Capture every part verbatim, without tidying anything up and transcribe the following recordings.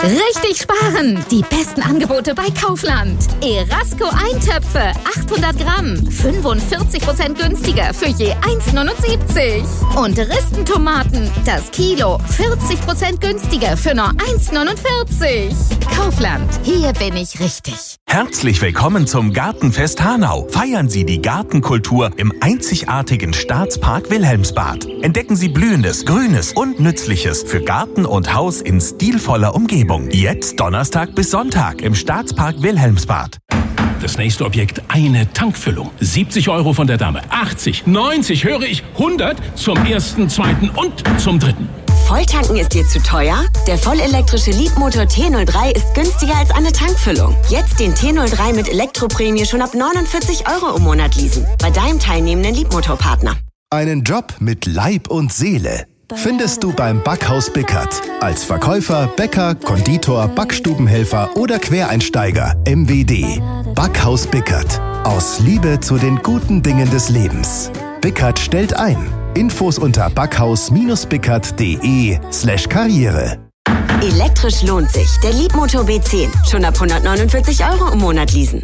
Richtig sparen! Die besten Angebote bei Kaufland. Erasco Eintöpfe, achthundert Gramm, fünfundvierzig Prozent günstiger für je eins Komma neunundsiebzig. Und Ristentomaten, das Kilo, vierzig Prozent günstiger für nur eins Komma neunundvierzig. Kaufland, hier bin ich richtig. Herzlich willkommen zum Gartenfest Hanau. Feiern Sie die Gartenkultur im einzigartigen Staatspark Wilhelmsbad. Entdecken Sie Blühendes, Grünes und Nützliches für Garten und Haus in stilvoller Umgebung. Jetzt Donnerstag bis Sonntag im Staatspark Wilhelmsbad. Das nächste Objekt, eine Tankfüllung. siebzig Euro von der Dame. achtzig, neunzig, höre ich, hundert zum ersten, zweiten und zum dritten. Volltanken ist dir zu teuer? Der vollelektrische Leapmotor T null drei ist günstiger als eine Tankfüllung. Jetzt den T null drei mit Elektroprämie schon ab neunundvierzig Euro im Monat leasen. Bei deinem teilnehmenden Leapmotor-Partner. Einen Job mit Leib und Seele findest du beim Backhaus Bickert. Als Verkäufer, Bäcker, Konditor, Backstubenhelfer oder Quereinsteiger. M W D. Backhaus Bickert. Aus Liebe zu den guten Dingen des Lebens. Bickert stellt ein. Infos unter backhaus-bickert.de slash Karriere. Elektrisch lohnt sich. Der Leapmotor B zehn. Schon ab hundertneunundvierzig Euro im Monat leasen.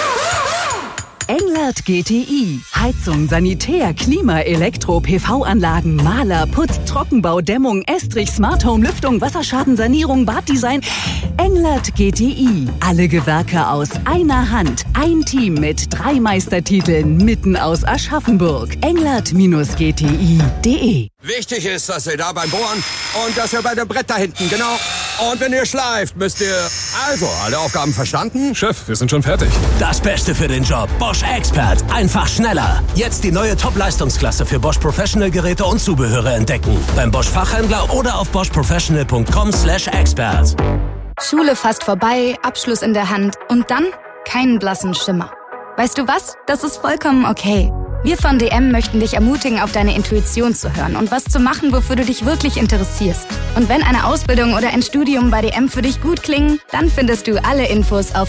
Englert G T I. Heizung, Sanitär, Klima, Elektro, P V-Anlagen, Maler, Putz, Trockenbau, Dämmung, Estrich, Smart Home, Lüftung, Wasserschadensanierung, Baddesign. Englert G T I. Alle Gewerke aus einer Hand. Ein Team mit drei Meistertiteln mitten aus Aschaffenburg. englert G T I punkt de. Wichtig ist, dass ihr da beim Bohren und dass ihr bei dem Brett da hinten, genau. Und wenn ihr schleift, müsst ihr... Also, alle Aufgaben verstanden? Chef, wir sind schon fertig. Das Beste für den Job. Bosch Expert. Einfach schneller. Jetzt die neue Top-Leistungsklasse für Bosch Professional-Geräte und Zubehöre entdecken. Beim Bosch Fachhändler oder auf bosch professional punkt com slash expert. Schule fast vorbei, Abschluss in der Hand und dann keinen blassen Schimmer. Weißt du was? Das ist vollkommen okay. Wir von D M möchten dich ermutigen, auf deine Intuition zu hören und was zu machen, wofür du dich wirklich interessierst. Und wenn eine Ausbildung oder ein Studium bei D M für dich gut klingen, dann findest du alle Infos auf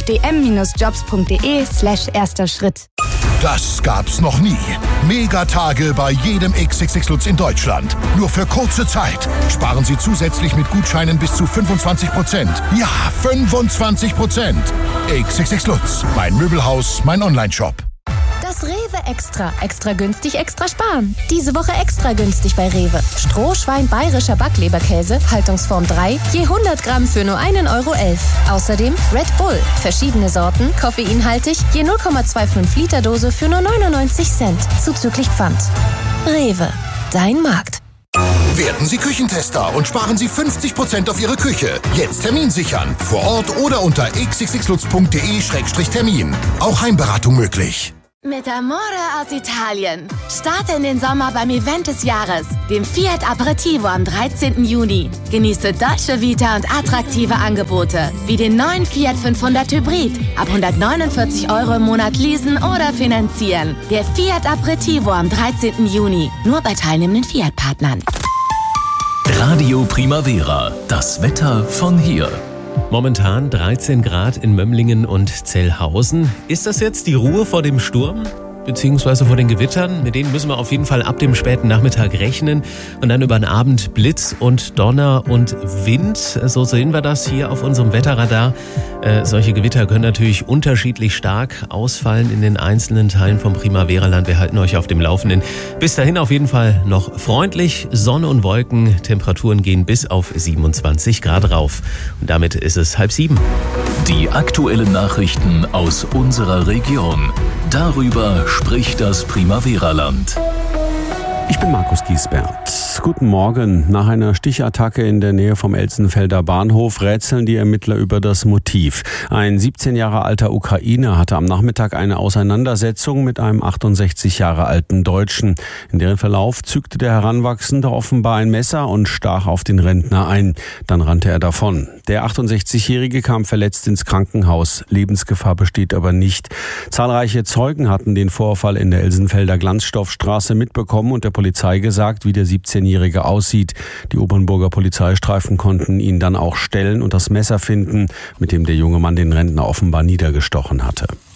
dm-jobs.de slash erster Schritt. Das gab's noch nie. Megatage bei jedem X X X Lutz in Deutschland. Nur für kurze Zeit. Sparen Sie zusätzlich mit Gutscheinen bis zu fünfundzwanzig Prozent. Ja, fünfundzwanzig Prozent. X X X Lutz. Mein Möbelhaus, mein Onlineshop. Das Rewe Extra. Extra günstig, extra sparen. Diese Woche extra günstig bei Rewe. Strohschwein bayerischer Backleberkäse, Haltungsform drei, je hundert Gramm für nur einen Euro elf. Außerdem Red Bull. Verschiedene Sorten, koffeinhaltig, je null Komma fünfundzwanzig Liter Dose für nur neunundneunzig Cent. Zuzüglich Pfand. Rewe. Dein Markt. Werden Sie Küchentester und sparen Sie fünfzig Prozent auf Ihre Küche. Jetzt Termin sichern. Vor Ort oder unter x x x lutz punkt de schrägstrich termin. Auch Heimberatung möglich. Mit Amore aus Italien. Starte in den Sommer beim Event des Jahres, dem Fiat Aperitivo am dreizehnten Juni. Genieße deutsche Vita und attraktive Angebote, wie den neuen Fiat fünfhundert Hybrid. Ab hundertneunundvierzig Euro im Monat leasen oder finanzieren. Der Fiat Aperitivo am dreizehnten Juni. Nur bei teilnehmenden Fiat-Partnern. Radio Primavera. Das Wetter von hier. Momentan dreizehn Grad in Mömlingen und Zellhausen. Ist das jetzt die Ruhe vor dem Sturm? Beziehungsweise vor den Gewittern? Mit denen müssen wir auf jeden Fall ab dem späten Nachmittag rechnen. Und dann über den Abend Blitz und Donner und Wind. So sehen wir das hier auf unserem Wetterradar. Äh, solche Gewitter können natürlich unterschiedlich stark ausfallen in den einzelnen Teilen vom Primavera-Land. Wir halten euch auf dem Laufenden. Bis dahin auf jeden Fall noch freundlich. Sonne und Wolken. Temperaturen gehen bis auf siebenundzwanzig Grad rauf. Und damit ist es halb sieben. Die aktuellen Nachrichten aus unserer Region. Darüber spricht das Primavera-Land. Ich bin Markus Giesbert. Guten Morgen. Nach einer Stichattacke in der Nähe vom Elsenfelder Bahnhof rätseln die Ermittler über das Motiv. Ein siebzehn Jahre alter Ukrainer hatte am Nachmittag eine Auseinandersetzung mit einem achtundsechzig Jahre alten Deutschen. In deren Verlauf zückte der Heranwachsende offenbar ein Messer und stach auf den Rentner ein. Dann rannte er davon. Der achtundsechzigjährige kam verletzt ins Krankenhaus. Lebensgefahr besteht aber nicht. Zahlreiche Zeugen hatten den Vorfall in der Elsenfelder Glanzstoffstraße mitbekommen und der Polizei gesagt, wie der siebzehnjährige aussieht. Die Obernburger Polizeistreifen konnten ihn dann auch stellen und das Messer finden, mit dem der junge Mann den Rentner offenbar niedergestochen hatte.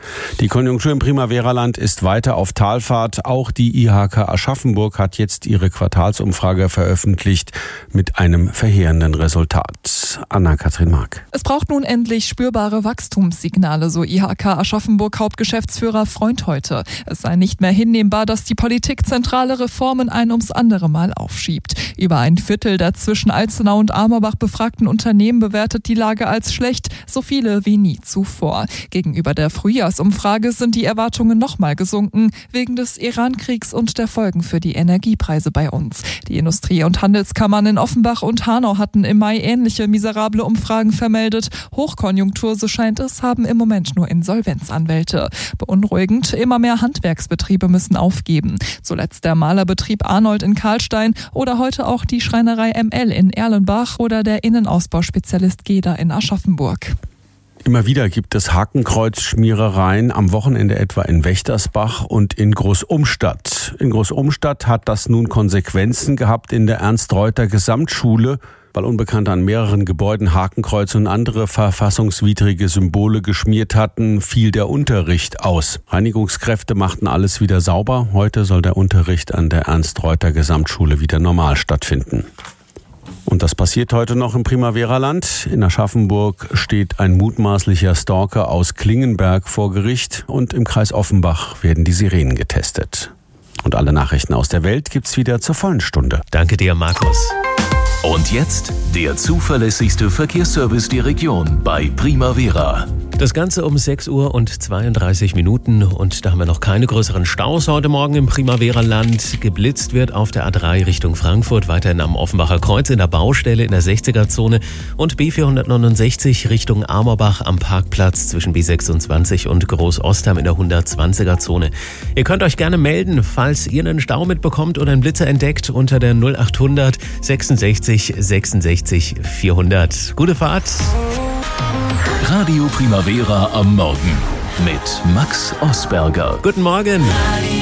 Die Konjunktur im Primavera-Land ist weiter auf Talfahrt. Auch die I H K Aschaffenburg hat jetzt ihre Quartalsumfrage veröffentlicht mit einem verheerenden Resultat. Anna-Kathrin Mark. Es braucht nun endlich spürbare Wachstumssignale, so I H K Aschaffenburg Hauptgeschäftsführer Freund heute. Es sei nicht mehr hinnehmbar, dass die Politik zentrale Reformen ein ums andere Mal aufschiebt. Über ein Viertel der zwischen Alzenau und Amerbach befragten Unternehmen bewertet die Lage als schlecht, so viele wie nie zuvor. Gegenüber der Frühjahrsumfrage sind die Erwartungen nochmal gesunken, wegen des Iran-Kriegs und der Folgen für die Energiepreise bei uns. Die Industrie- und Handelskammern in Offenbach und Hanau hatten im Mai ähnliche miserable Umfragen vermeldet. Hochkonjunktur, so scheint es, haben im Moment nur Insolvenzanwälte. Beunruhigend, immer mehr Handwerksbetriebe müssen aufgeben. Zuletzt der Malerbetrieb Arnold in Karlstein oder heute auch die Schreinerei M L in Erlenbach oder der Innenausbauspezialist Geda in Aschaffenburg. Immer wieder gibt es Hakenkreuzschmierereien, am Wochenende etwa in Wächtersbach und in Großumstadt. In Großumstadt hat das nun Konsequenzen gehabt in der Ernst-Reuter-Gesamtschule, weil Unbekannte an mehreren Gebäuden Hakenkreuze und andere verfassungswidrige Symbole geschmiert hatten, fiel der Unterricht aus. Reinigungskräfte machten alles wieder sauber. Heute soll der Unterricht an der Ernst-Reuter-Gesamtschule wieder normal stattfinden. Und das passiert heute noch im Primavera-Land. In Aschaffenburg steht ein mutmaßlicher Stalker aus Klingenberg vor Gericht und im Kreis Offenbach werden die Sirenen getestet. Und alle Nachrichten aus der Welt gibt's wieder zur vollen Stunde. Danke dir, Markus. Und jetzt der zuverlässigste Verkehrsservice der Region bei Primavera. Das Ganze um sechs Uhr und zweiunddreißig Minuten und da haben wir noch keine größeren Staus heute Morgen im Primavera-Land. Geblitzt wird auf der A drei Richtung Frankfurt, weiterhin am Offenbacher Kreuz in der Baustelle in der sechziger-Zone und B vierhundertneunundsechzig Richtung Amerbach am Parkplatz zwischen B sechsundzwanzig und Groß-Ostheim in der hundertzwanziger-Zone. Ihr könnt euch gerne melden, falls ihr einen Stau mitbekommt oder einen Blitzer entdeckt unter der null achthundert sechsundsechzig sechsundsechzig vierhundert. Gute Fahrt! Radio Primavera am Morgen mit Max Osberger. Guten Morgen.